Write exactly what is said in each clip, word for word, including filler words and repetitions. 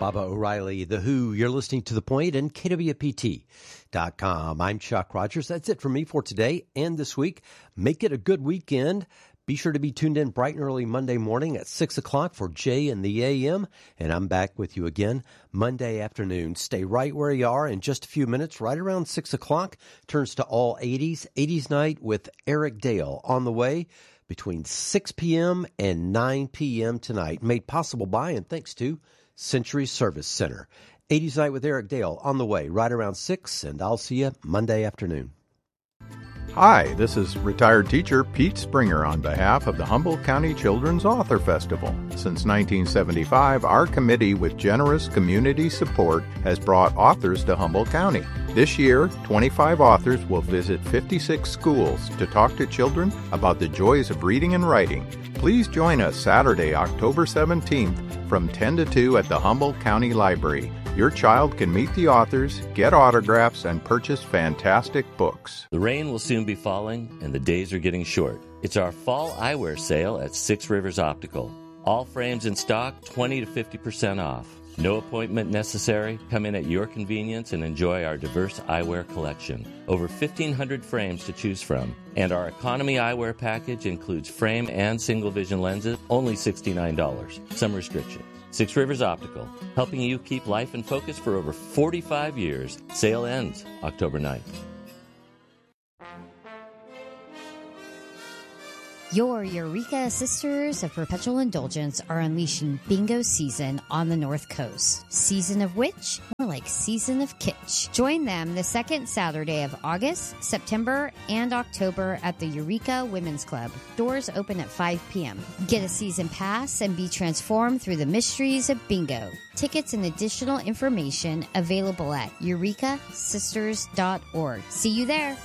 Baba O'Reilly, The Who. You're listening to The Point and K W P T dot com. I'm Chuck Rogers. That's it for me for today and this week. Make it a good weekend. Be sure to be tuned in bright and early Monday morning at six o'clock for Jay and the A M. And I'm back with you again Monday afternoon. Stay right where you are. In just a few minutes, right around six o'clock, turns to all eighties. eighties night with Eric Dale on the way between six p.m. and nine p.m. tonight. Made possible by and thanks to Century Service Center. eighties Night with Eric Dale on the way right around six, and I'll see you Monday afternoon. Hi, this is retired teacher Pete Springer on behalf of the Humboldt County Children's Author Festival. Since nineteen seventy-five, our committee with generous community support has brought authors to Humboldt County. This year, twenty-five authors will visit fifty-six schools to talk to children about the joys of reading and writing. Please join us Saturday, October seventeenth from ten to two at the Humboldt County Library. Your child can meet the authors, get autographs, and purchase fantastic books. The rain will soon be falling, and the days are getting short. It's our fall eyewear sale at Six Rivers Optical. All frames in stock, twenty to fifty percent off. No appointment necessary. Come in at your convenience and enjoy our diverse eyewear collection. Over fifteen hundred frames to choose from. And our economy eyewear package includes frame and single vision lenses, only sixty-nine dollars. Some restrictions. Six Rivers Optical, helping you keep life in focus for over forty-five years. Sale ends October ninth. Your Eureka Sisters of Perpetual Indulgence are unleashing bingo season on the North Coast. Season of which? More like season of kitsch. Join them the second Saturday of August, September, and October at the Eureka Women's Club. Doors open at five p.m. Get a season pass and be transformed through the mysteries of bingo. Tickets and additional information available at eureka sisters dot org. See you there.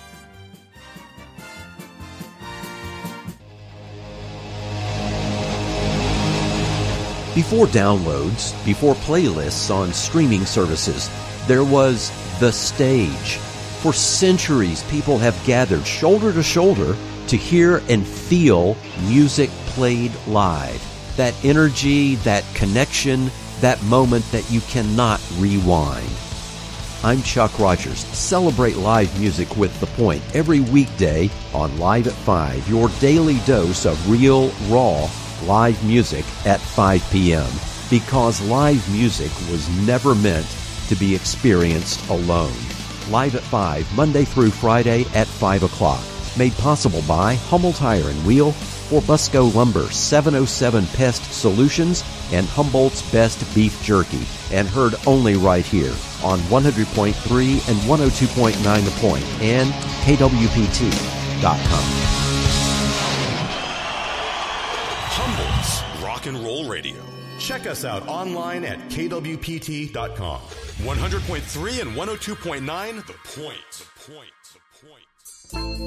Before downloads, before playlists on streaming services, there was the stage. For centuries, people have gathered shoulder to shoulder to hear and feel music played live. That energy, that connection, that moment that you cannot rewind. I'm Chuck Rogers. Celebrate live music with The Point every weekday on Live at five, your daily dose of real, raw, live music at five p.m. because live music was never meant to be experienced alone. Live at five, Monday through Friday at five o'clock. Made possible by Hummel Tire and Wheel, for Busco Lumber, seven oh seven Pest Solutions, and Humboldt's Best Beef Jerky. And heard only right here on one hundred point three and one oh two point nine The Point and K W P T dot com. Humboldt's Rock and Roll Radio. Check us out online at K W P T dot com. one hundred point three and one oh two point nine The Point. The Point. The Point.